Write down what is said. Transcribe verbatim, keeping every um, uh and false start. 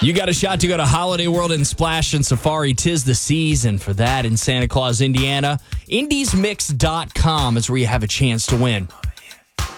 You got a shot to go to Holiday World and Splash and Safari. 'Tis the season for that in Santa Claus, Indiana. indies mix dot com is where you have a chance to win.